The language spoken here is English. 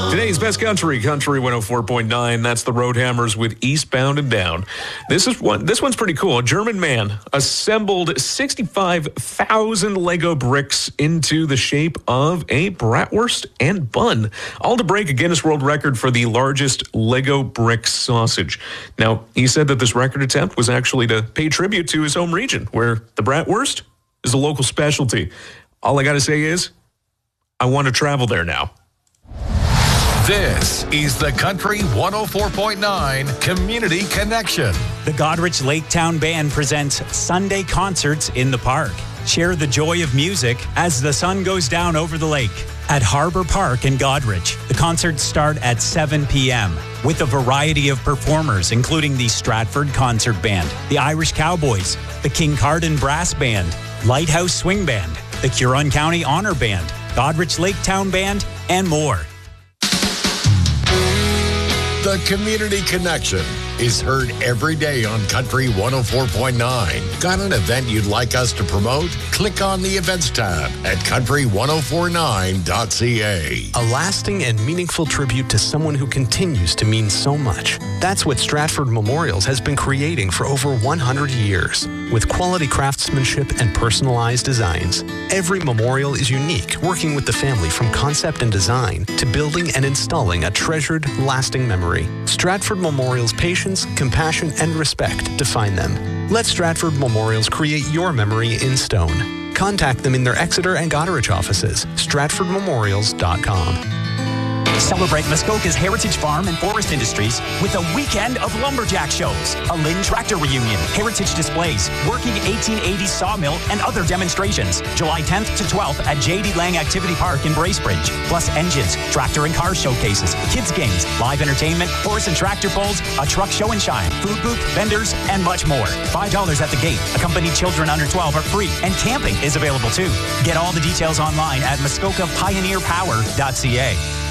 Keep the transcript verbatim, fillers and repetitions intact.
Today's best country, Country one oh four point nine. That's the Roadhammers with Eastbound and Down. This is one. This one's pretty cool. A German man assembled sixty-five thousand Lego bricks into the shape of a bratwurst and bun, all to break a Guinness World Record for the largest Lego brick sausage. Now, he said that this record attempt was actually to pay tribute to his home region, where the bratwurst is a local specialty. All I got to say is, I want to travel there now. This is the Country one oh four point nine Community Connection. The Goderich Lake Town Band presents Sunday concerts in the park. Share the joy of music as the sun goes down over the lake at Harbor Park in Goderich. The concerts start at seven p.m. with a variety of performers, including the Stratford Concert Band, the Irish Cowboys, the Kincardine Brass Band, Lighthouse Swing Band, the Huron County Honor Band, Goderich Lake Town Band, and more. The Community Connection is heard every day on Country one oh four point nine. Got an event you'd like us to promote? Click on the Events tab at country ten forty-nine dot c a. A lasting and meaningful tribute to someone who continues to mean so much. That's what Stratford Memorials has been creating for over one hundred years. With quality craftsmanship and personalized designs, every memorial is unique, working with the family from concept and design to building and installing a treasured, lasting memory. Stratford Memorials' patience, compassion, and respect define them. Let Stratford Memorials create your memory in stone. Contact them in their Exeter and Goderich offices, stratford memorials dot com. Celebrate Muskoka's Heritage Farm and Forest Industries with a weekend of lumberjack shows, a Lynn tractor reunion, heritage displays, working eighteen eighties sawmill, and other demonstrations. July tenth to twelfth at J D Lang Activity Park in Bracebridge. Plus engines, tractor and car showcases, kids games, live entertainment, horse and tractor pulls, a truck show and shine, food booth, vendors, and much more. five dollars at the gate. Accompanied children under twelve are free, and camping is available too. Get all the details online at muskoka pioneer power dot c a.